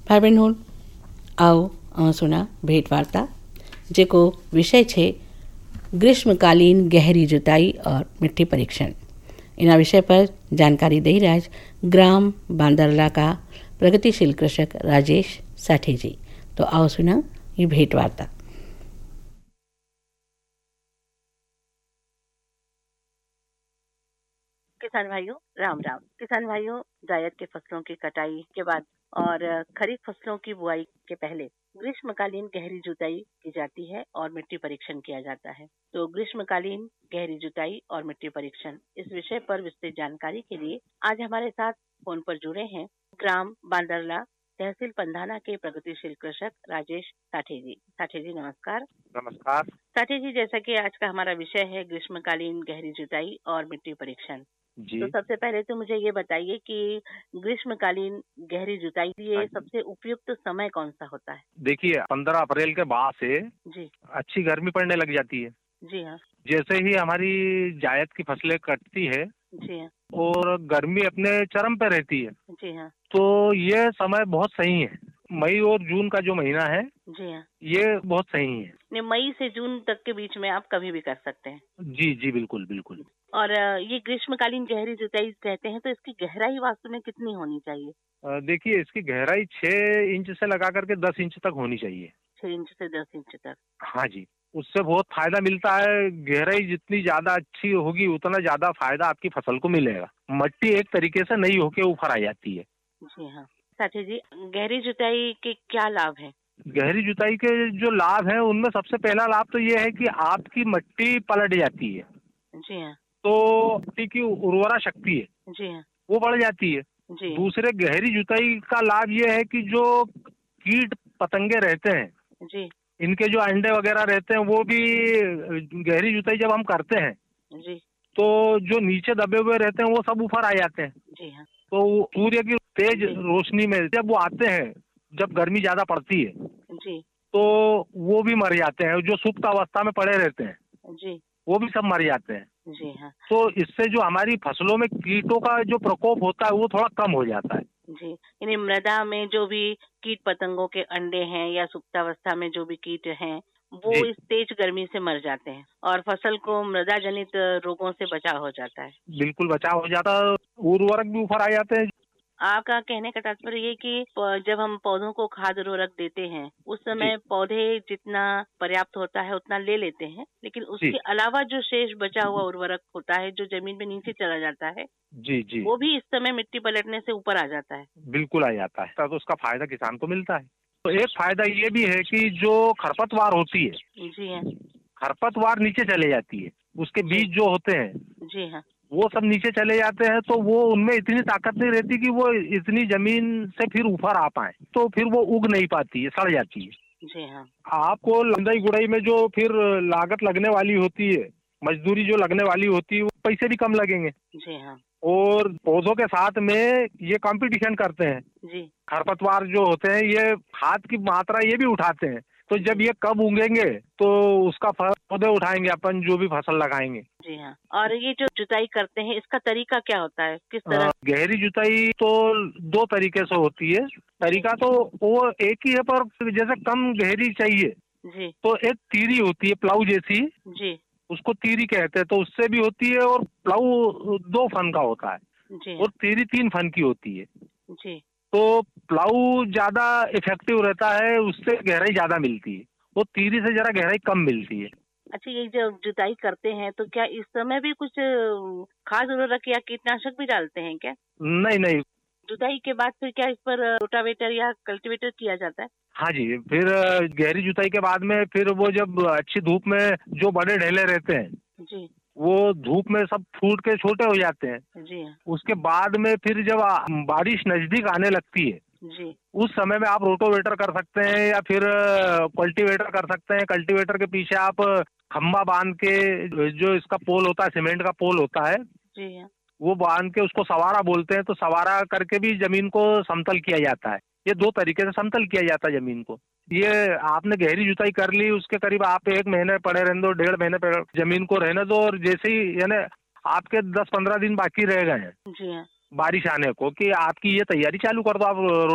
भाई बहन आओ सुना भेंट वार्ता जेको विषय छे ग्रीष्मकालीन गहरी जुताई और मिट्टी परीक्षण। इना विषय पर जानकारी दे रहा है ग्राम बांदरला का प्रगतिशील कृषक राजेश साठे जी। तो आओ सुना ये भेंट वार्ता। किसान भाइयों राम राम। किसान भाइयों, जायद के फसलों की कटाई के बाद और खरीफ फसलों की बुआई के पहले ग्रीष्मकालीन गहरी जुताई की जाती है और मिट्टी परीक्षण किया जाता है। तो ग्रीष्मकालीन गहरी जुताई और मिट्टी परीक्षण इस विषय पर विस्तृत जानकारी के लिए आज हमारे साथ फोन पर जुड़े हैं ग्राम बांदरला तहसील पंधाना के प्रगतिशील कृषक राजेश साठे जी। साठे जी नमस्कार। नमस्कार साठे जी, जैसा कि आज का हमारा विषय है ग्रीष्मकालीन गहरी जुताई और मिट्टी परीक्षण, जी। तो सबसे पहले तो मुझे ये बताइए कि ग्रीष्मकालीन गहरी जुताई के लिए सबसे उपयुक्त समय कौन सा होता है? देखिए 15 अप्रैल के बाद से जी अच्छी गर्मी पड़ने लग जाती है। जी हाँ। जैसे ही हमारी जायद की फसलें कटती है जी हाँ। और गर्मी अपने चरम पे रहती है, जी हाँ। तो ये समय बहुत सही है। मई और जून का जो महीना है जी हाँ। ये बहुत सही है। नहीं, मई से जून तक के बीच में आप कभी भी कर सकते हैं। जी जी बिल्कुल बिल्कुल। और ये ग्रीष्मकालीन गहरी जुताई कहते हैं, तो इसकी गहराई वास्तव में कितनी होनी चाहिए? देखिए इसकी गहराई 6 इंच से लगा करके 10 इंच तक होनी चाहिए। 6 इंच से 10 इंच तक? हाँ जी, उससे बहुत फायदा मिलता है। गहराई जितनी ज्यादा अच्छी होगी उतना ज्यादा फायदा आपकी फसल को मिलेगा। मिट्टी एक तरीके से नई होके ऊपर आ जाती है। जी हाँ। साथी जी, गहरी जुताई के क्या लाभ है? गहरी जुताई के जो लाभ है उनमें सबसे पहला लाभ तो ये है कि आपकी मिट्टी पलट जाती है। जी हाँ। तो मिट्टी की उर्वरा शक्ति है जी हाँ। वो बढ़ जाती है। जी। दूसरे गहरी जुताई का लाभ ये है कि जो कीट पतंगे रहते हैं जी, इनके जो अंडे वगैरह रहते हैं वो भी गहरी जुताई जब हम करते हैं जी, तो जो नीचे दबे हुए रहते हैं वो सब ऊपर आ जाते हैं। जी हाँ। तो सूर्य की तेज जी। रोशनी में जब वो आते हैं, जब गर्मी ज्यादा पड़ती है जी, तो वो भी मर जाते हैं। जो सुप्त अवस्था में पड़े रहते हैं जी, वो भी सब मर जाते हैं। जी हाँ। तो इससे जो हमारी फसलों में कीटों का जो प्रकोप होता है वो थोड़ा कम हो जाता है। जी, यानी मृदा में जो भी कीट पतंगों के अंडे हैं या सुप्तावस्था में जो भी कीट हैं वो जी इस तेज गर्मी से मर जाते हैं और फसल को मृदा जनित रोगों से बचाव हो जाता है। बिल्कुल बचाव हो जाता है। उर्वरक भी ऊपर आ जाते हैं। आपका कहने का तात्पर्य ये कि जब हम पौधों को खाद उर्वरक देते हैं उस जी समय पौधे जितना पर्याप्त होता है उतना ले लेते हैं, लेकिन जी उसके अलावा जो शेष बचा हुआ उर्वरक होता है जो जमीन में नीचे चला जाता है जी जी वो भी इस समय मिट्टी पलटने से ऊपर आ जाता है। बिल्कुल आ जाता है। तो उसका फायदा किसान को मिलता है। तो एक फायदा ये भी है कि जो खरपतवार होती है, जी हाँ। खरपतवार नीचे चले जाती है। उसके बीज जो होते हैं जी हाँ। वो सब नीचे चले जाते हैं। तो वो उनमें इतनी ताकत नहीं रहती कि वो इतनी जमीन से फिर ऊपर आ पाए। तो फिर वो उग नहीं पाती है, सड़ जाती है। जी हाँ। आपको लंदाई गुड़ाई में जो फिर लागत लगने वाली होती है, मजदूरी जो लगने वाली होती है, वो पैसे भी कम लगेंगे। जी हाँ। और पौधों के साथ में ये कंपटीशन करते हैं। जी। खरपतवार जो होते हैं ये खाद की मात्रा ये भी उठाते हैं। तो जब ये कब उगेंगे तो उसका पौधे उठाएंगे अपन जो भी फसल लगाएंगे। जी हाँ। और ये जो जुताई करते हैं इसका तरीका क्या होता है, किस तरह? गहरी जुताई तो 2 तरीके से होती है। तरीका तो वो एक ही है, पर जैसे कम गहरी चाहिए जी। तो एक तीरी होती है प्लाऊ जैसी, जी। उसको तीरी कहते हैं। तो उससे भी होती है। और प्लाऊ 2 फन का होता है जी हाँ। और तीरी 3 फन की होती है। जी। तो प्लाऊ ज्यादा इफेक्टिव रहता है, उससे गहराई ज्यादा मिलती है। वो तीरी से जरा गहराई कम मिलती है। अच्छा, ये जो जुताई करते हैं तो क्या इस समय भी कुछ खाद उर्वरक या कीटनाशक भी डालते हैं क्या? नहीं नहीं। जुताई के बाद फिर क्या इस पर रोटावेटर या कल्टीवेटर किया जाता है? हाँ जी, फिर गहरी जुताई के बाद में फिर वो जब अच्छी धूप में जो बड़े ढेले रहते हैं जी। वो धूप में सब फूट के छोटे हो जाते हैं। जी हाँ। उसके बाद में फिर जब बारिश नजदीक आने लगती है जी। उस समय में आप रोटोवेटर कर सकते हैं या फिर कल्टीवेटर कर सकते हैं। कल्टीवेटर के पीछे आप खम्बा बांध के, जो इसका पोल होता है सीमेंट का पोल होता है, जी हाँ। वो बांध के उसको सवारा बोलते हैं। तो सवारा करके भी जमीन को समतल किया जाता है। ये 2 तरीके से समतल किया जाता है जमीन को। ये आपने गहरी जुताई कर ली, उसके करीब आप 1 महीने पड़े रहने दो, 1.5 महीने जमीन को रहने दो। और जैसे ही यानी आपके 10-15 दिन बाकी रह गए हैं जी हाँ। बारिश आने को, कि आपकी ये तैयारी चालू कर दो आप